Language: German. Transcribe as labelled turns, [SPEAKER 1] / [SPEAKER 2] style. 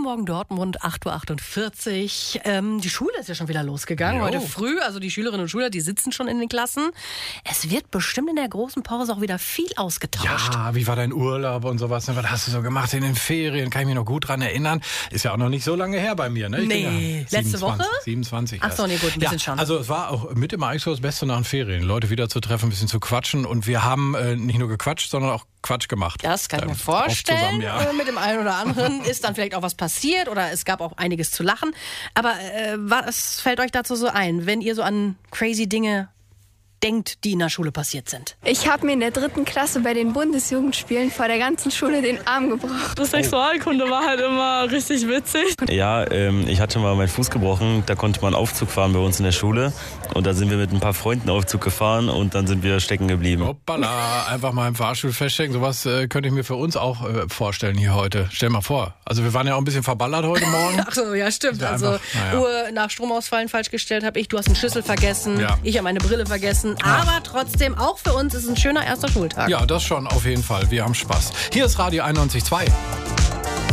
[SPEAKER 1] Morgen Dortmund, 8.48 Uhr. Die Schule ist ja schon wieder losgegangen. Heute früh, also die Schülerinnen und Schüler, die sitzen schon in den Klassen. Es wird bestimmt in der großen Pause auch wieder viel ausgetauscht.
[SPEAKER 2] Ja, wie war dein Urlaub und sowas? Was hast du so gemacht in den Ferien? Kann ich mich noch gut dran erinnern. Ist ja auch noch nicht so lange her bei mir. Ne?
[SPEAKER 1] Nee, letzte Woche?
[SPEAKER 2] 27.
[SPEAKER 1] Ach so, nee, gut, ein bisschen schon.
[SPEAKER 2] Also es war auch mit im eigentlich so das Beste nach den Ferien. Leute wieder zu treffen, ein bisschen zu quatschen. Und wir haben nicht nur gequatscht, sondern auch Quatsch gemacht.
[SPEAKER 1] Das kann ich mir vorstellen.
[SPEAKER 2] Zusammen, ja.
[SPEAKER 1] Mit dem einen oder anderen ist dann vielleicht auch was passiert oder es gab auch einiges zu lachen. Aber was fällt euch dazu so ein, wenn ihr so an crazy Dinge denkt, die in der Schule passiert sind?
[SPEAKER 3] Ich habe mir in der 3. Klasse bei den Bundesjugendspielen vor der ganzen Schule den Arm gebrochen.
[SPEAKER 4] Das Sexualkunde war halt immer richtig witzig.
[SPEAKER 5] Ja, ich hatte mal meinen Fuß gebrochen. Da konnte man Aufzug fahren bei uns in der Schule. Und da sind wir mit ein paar Freunden Aufzug gefahren und dann sind wir stecken geblieben.
[SPEAKER 2] Hoppala, einfach mal im Fahrstuhl feststecken. Sowas könnte ich mir für uns auch vorstellen hier heute. Stell mal vor. Also wir waren ja auch ein bisschen verballert heute Morgen.
[SPEAKER 1] Ach so, ja stimmt.
[SPEAKER 2] Ja,
[SPEAKER 1] also
[SPEAKER 2] einfach,
[SPEAKER 1] Uhr nach Stromausfallen falsch gestellt habe ich. Du hast einen Schlüssel vergessen.
[SPEAKER 2] Ja.
[SPEAKER 1] Ich habe meine Brille vergessen. Aber trotzdem, auch für uns ist es ein schöner erster Schultag.
[SPEAKER 2] Ja, das schon, auf jeden Fall. Wir haben Spaß. Hier ist Radio 91.2.